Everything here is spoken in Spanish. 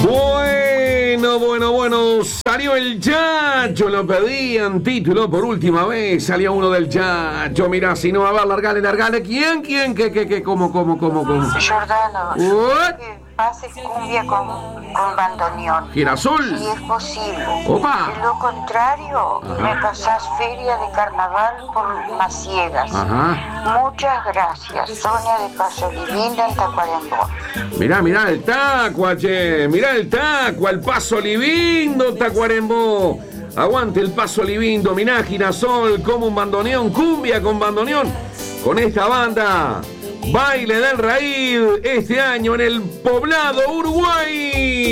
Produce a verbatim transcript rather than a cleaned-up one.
Bueno, bueno, bueno, salió el Chacho, lo pedían título por última vez, salió uno del Chacho, mirá, si no, a ver, largale, largale, ¿quién, quién, qué, qué, qué, cómo, cómo, cómo, cómo? Giordano, What? que pase cumbia con, con bandoneón. Girasol. Si es posible. Opa. De lo contrario, Ajá. me pasás feria de carnaval por Maciegas. Ajá. Muchas gracias. Sonia de Paso Livinda en Tacuarembó. Mirá, mirá el Tacua, che, mirá el Tacua, el Paso Livindo, Tacuarembó. Aguante el Paso Livindo, mirá Girasol, como un bandoneón, cumbia con bandoneón, con esta banda. Baile del Raíz este año en el Poblado, Uruguay.